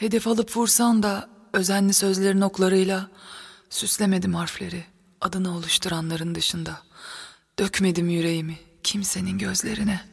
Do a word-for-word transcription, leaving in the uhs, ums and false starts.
Hedef alıp vursan da özenli sözlerin oklarıyla süslemedim harfleri adını oluşturanların dışında. Dökmedim yüreğimi kimsenin gözlerine.